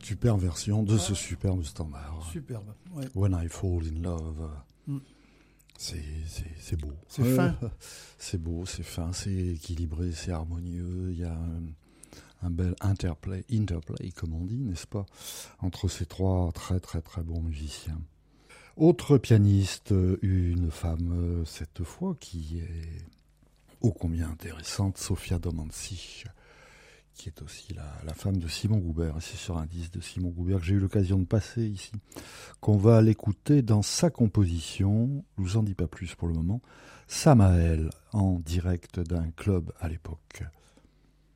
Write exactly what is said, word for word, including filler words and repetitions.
super version de ah, ce superbe standard. Superbe, ouais. When I Fall in Love. Mm. C'est, c'est, c'est beau. C'est euh, fin. C'est beau, c'est fin, c'est équilibré, c'est harmonieux. Il y a un, un bel interplay, interplay, comme on dit, n'est-ce pas, entre ces trois très très très bons musiciens. Autre pianiste, une femme cette fois qui est ô combien intéressante, Sofia Domanzi, qui est aussi la, la femme de Simon Goubert. Et c'est sur un disque de Simon Goubert que j'ai eu l'occasion de passer ici, qu'on va l'écouter dans sa composition, je vous en dis pas plus pour le moment, Samael, en direct d'un club à l'époque.